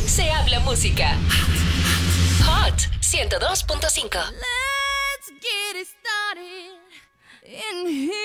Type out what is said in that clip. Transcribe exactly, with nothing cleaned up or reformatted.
se habla música. Hot ciento dos punto cinco. Let's get it started in here.